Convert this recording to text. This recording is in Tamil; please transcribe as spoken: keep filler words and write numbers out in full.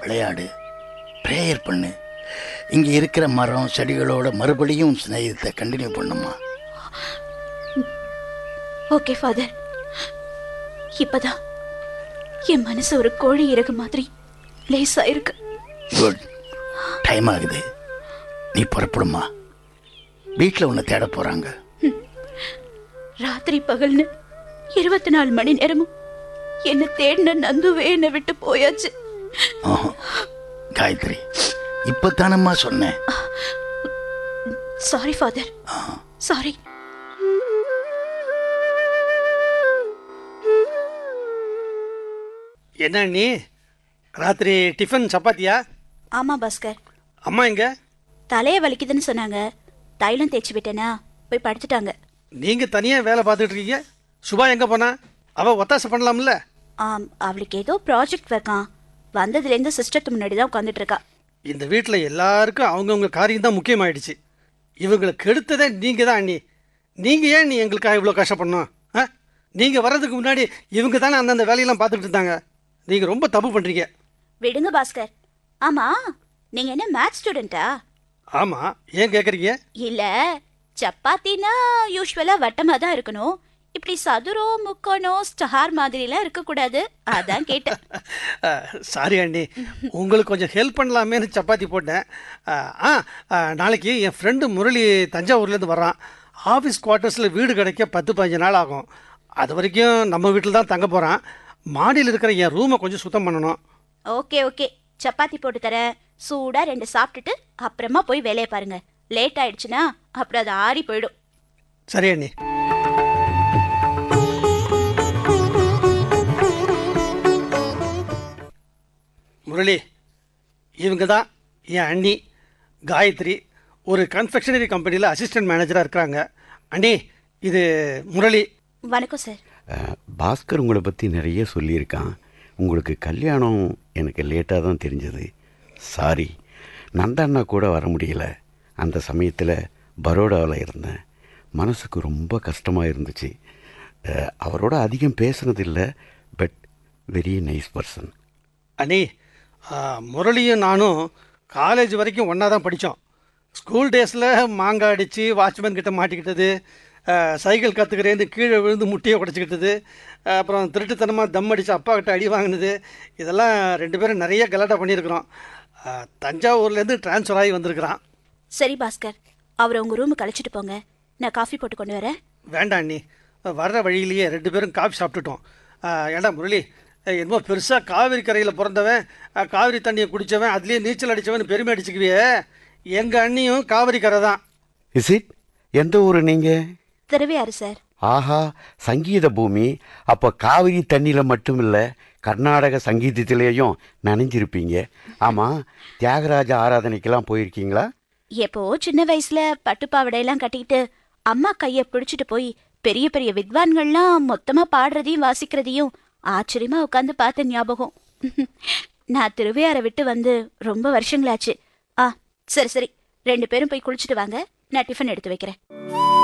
விளையாடு, ப்ரேயர் பண்ணு. இங்கே இருக்கிற மரம் செடிகளோட மறுபடியும் ஸ்நேகத்தை கண்டினியூ பண்ணுமா? Okay father. இப்பதான் என் மனசு ஒரு கோழி இறகு மாதிரி லேசா இருக்கு. குட். டைம் ஆகுது, நீ புறப்படுமா. வீட்டில் உன்னை தேட போறாங்க. ராத்திரி பகல்னு இருபத்தி நாலு மணி நேரமும் என்ன தேடின நந்துவே என்னை விட்டு போயாச்சு. காயத்ரி, இப்பதானம்மா சொன்னேன். Sorry father, sorry. என்ன நீ ராத்திரி டிஃபன் சப்பாத்தியா? ஆமா பாஸ்கர். அம்மா எங்க? தலையை வலிக்குதுன்னு சொன்னாங்க, தைலம் தேய்ச்சி விட்டேனா, போய் படுத்துட்டாங்க. நீங்க தனியா வேலை பார்த்துட்டு இருக்கீங்க. சுபா எங்க போனா? அவ ஒத்தாசை பண்ணலாம்ல? ஆம், அவளுக்கு ஏதோ ப்ராஜெக்ட் ஒர்க்கான். வந்ததுலேருந்து சிஸ்டத்து முன்னாடி தான் உட்காந்துட்டு இருக்கா. இந்த வீட்டில் எல்லாருக்கும் அவங்கவுங்க காரியம் தான் முக்கியமாயிடுச்சு. இவங்களை கெடுத்ததே நீங்க தான் அண்ணி. நீங்க ஏன் நீ எங்களுக்காக இவ்வளோ கஷ்டப்படணும்? ஆ, நீங்க வர்றதுக்கு முன்னாடி இவங்க தானே அந்தந்த வேலையெல்லாம் பார்த்துட்டு இருந்தாங்க. நீங்க ரொம்ப தப்பு பண்றீங்க. விடுங்க பாஸ்கர். ஆமா, நீங்க என்ன மேத்ஸ் ஸ்டூடெண்டா? ஆமா, ஏன் கேக்குறீங்க? இல்ல, சப்பாத்தினா யூஸ்வலா வட்டமா தான் இருக்கணும். இப்படி சதுரம் முக்கோணம் ஸ்டார் மாதிரிலாம் இருக்கக்கூடாது, அதான் கேட்டேன். சாரி அண்ணி, உங்களுக்கு கொஞ்சம் ஹெல்ப் பண்ணலாமேன்னு சப்பாத்தி போட்டேன். ஆ, நாளைக்கு என் ஃப்ரெண்டு முரளி தஞ்சாவூர்லேருந்து வர்றான். ஆஃபீஸ் குவார்ட்டர்ஸில் வீடு கிடைக்க பத்து பதினஞ்சு நாள் ஆகும். அது வரைக்கும் நம்ம வீட்டில் தான் தங்க போகிறான். மாடியில் இருக்கிற என் ரூமை கொஞ்சம் சுத்தம் பண்ணணும். ஓகே ஓகே, சப்பாத்தி போட்டு தரேன். சூடா ரெண்டு சாப்பிட்டுட்டு அப்புறமா போய் வேலையை பாருங்க. லேட் ஆயிடுச்சுன்னா அப்புறம் அது ஆறி போயிடும். சரி அண்ணி. முரளி, இவங்க தான் என் அண்ணி காயத்ரி. ஒரு கன்ஃபெக்ஷனரி கம்பெனியில் அசிஸ்டன்ட் மேனேஜராக இருக்கிறாங்க. அண்ணி, இது முரளி. வணக்கம் சார். பாஸ்கர் உங்களை பற்றி நிறைய சொல்லியிருக்கான். உங்களுக்கு கல்யாணம் எனக்கு லேட்டாக தான் தெரிஞ்சது. சாரி, நந்தண்ணா கூட வர முடியல. அந்த சமயத்தில் பரோடாவில் இருந்தேன். மனசுக்கு ரொம்ப கஷ்டமாக இருந்துச்சு. அவரோட அதிகம் பேசுனதில்லை, பட் வெரி நைஸ் பர்சன். அண்ணி, முரளியும் நானும் காலேஜ் வரைக்கும் ஒன்றா தான் படித்தோம். ஸ்கூல் டேஸில் மாங்காய் அடித்து வாட்ச்மேன் கிட்ட மாட்டிக்கிட்டது, சைக்கிள் கற்றுக்கிறேன்னு கீழே விழுந்து முட்டியை உடச்சிக்கிட்டது, அப்புறம் திருட்டுத்தனமாக தம் அடித்து அப்பா கிட்ட அடி வாங்கினது, இதெல்லாம் ரெண்டு பேரும் நிறைய கலாட்டா பண்ணியிருக்கிறோம். தஞ்சாவூர்லேருந்து ட்ரான்ஸ்ஃபர் ஆகி வந்திருக்கிறான். சரி பாஸ்கர், அவரை உங்கள் ரூமுக்கு அழைச்சிட்டு போங்க. நான் காஃபி போட்டு கொண்டு வரேன். வேண்டாம் அண்ணி, வர்ற வழியிலேயே ரெண்டு பேரும் காஃபி சாப்பிட்டுட்டோம். ஏண்டா முரளி, என்னமோ பெருசாக காவிரி கரையில் பிறந்தவன், காவிரி தண்ணியை குடித்தவன், அதுலேயே நீச்சல் அடித்தவன் பெருமை அடிச்சுக்குவியே. எங்கள் அண்ணியும் காவிரி கரை தான். Is it? எந்த ஊர் நீங்கள்? திருவையாறு சார். ஆஹா, சங்கீத பூமி. அப்போ காவிரி தண்ணியில் மட்டும் இல்லை, கர்நாடக சங்கீதத்திலேயும் நனைஞ்சிருப்பீங்க. ஆமாம், தியாகராஜ ஆராதனைக்கெல்லாம் போயிருக்கீங்களா? எப்போ சின்ன வயசுல பட்டுப்பாவடையெல்லாம் கட்டிக்கிட்டு அம்மா கையை பிடிச்சிட்டு போய் பெரிய பெரிய வித்வான்கள்லாம் மொத்தமாக பாடுறதையும் வாசிக்கிறதையும் ஆச்சரியமா உட்காந்து பார்த்த ஞாபகம். நான் திருவையாரை விட்டு வந்து ரொம்ப வருஷங்களாச்சு. ஆ, சரி சரி, ரெண்டு பேரும் போய் குளிச்சுட்டு வாங்க, நான் டிஃபன் எடுத்து வைக்கிறேன்.